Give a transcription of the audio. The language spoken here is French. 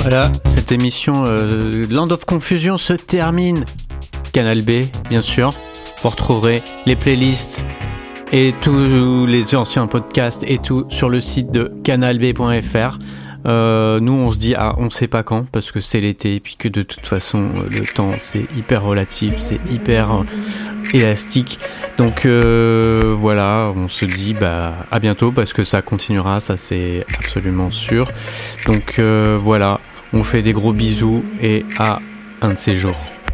Voilà, cette émission Land of Confusion se termine. Canal B, bien sûr. Vous retrouverez les playlists et tous les anciens podcasts et tout sur le site de canalb.fr. Nous on se dit on sait pas quand parce que c'est l'été et puis que de toute façon le temps c'est hyper relatif, c'est hyper élastique. Donc voilà, on se dit à bientôt parce que ça continuera, ça c'est absolument sûr. Donc voilà, on fait des gros bisous et à un de ces jours.